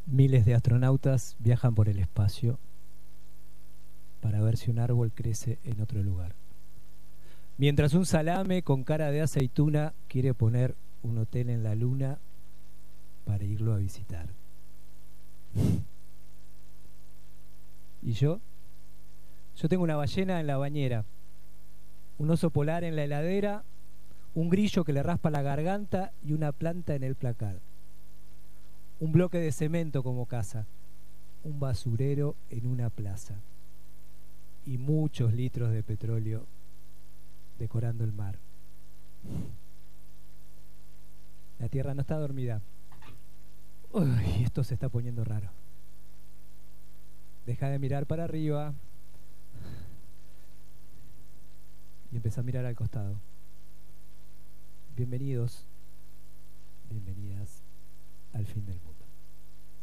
Miles de astronautas viajan por el espacio para ver si un árbol crece en otro lugar. Mientras un salame con cara de aceituna quiere poner un hotel en la luna para irlo a visitar. ¿Y yo? Yo tengo una ballena en la bañera, un oso polar en la heladera, un grillo que le raspa la garganta y una planta en el placar. Un bloque de cemento como casa, un basurero en una plaza y muchos litros de petróleo decorando el mar. La tierra no está dormida. Uy, esto se está poniendo raro. Deja de mirar para arriba y empieza a mirar al costado. Bienvenidos, bienvenidas al fin del mundo.